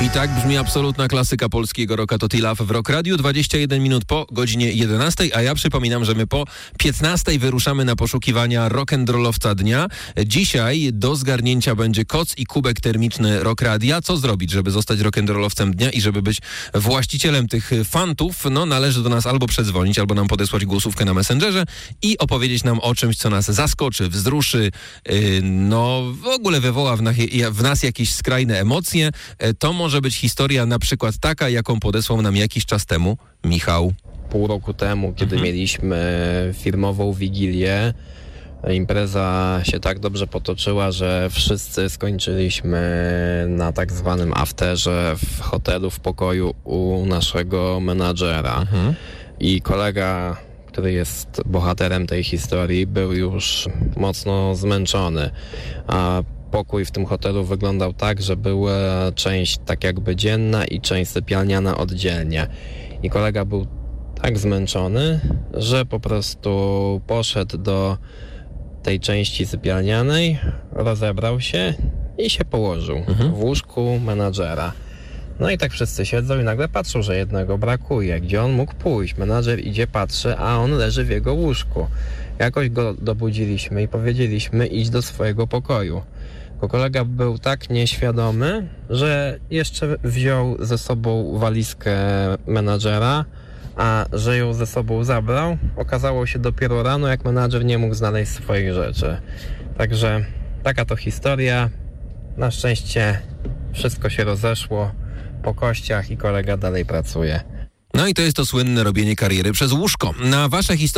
I tak brzmi absolutna klasyka polskiego rocka to T-Love w Rock Radiu. 21 minut po godzinie 11, a ja przypominam, że my po 15 wyruszamy na poszukiwania rock'n'rollowca dnia. Dzisiaj do zgarnięcia będzie koc i kubek termiczny Rock Radia. Co zrobić, żeby zostać rock'n'rollowcem dnia i żeby być właścicielem tych fantów? No, należy do nas albo przedzwonić, albo nam podesłać głosówkę na Messengerze i opowiedzieć nam o czymś, co nas zaskoczy, wzruszy, w ogóle wywoła w nas jakieś skrajne emocje. To może być historia na przykład taka, jaką podesłał nam jakiś czas temu Michał. Pół roku temu, kiedy mieliśmy firmową wigilię, impreza się tak dobrze potoczyła, że wszyscy skończyliśmy na tak zwanym afterze w hotelu w pokoju u naszego menadżera. I kolega, który jest bohaterem tej historii, był już mocno zmęczony, a pokój w tym hotelu wyglądał tak, że była część tak jakby dzienna i część sypialniana oddzielnie. I kolega był tak zmęczony, że po prostu poszedł do tej części sypialnianej, rozebrał się i się położył w łóżku menadżera. No i tak wszyscy siedzą i nagle patrzą, że jednego brakuje. Gdzie on mógł pójść? Menadżer idzie, patrzy, a on leży w jego łóżku. Jakoś go dobudziliśmy i powiedzieliśmy: idź do swojego pokoju. Bo kolega był tak nieświadomy, że jeszcze wziął ze sobą walizkę menadżera, a że ją ze sobą zabrał, okazało się dopiero rano, jak menadżer nie mógł znaleźć swoich rzeczy. Także taka to historia. Na szczęście wszystko się rozeszło po kościach i kolega dalej pracuje. No i to jest to słynne robienie kariery przez łóżko. Na wasze historie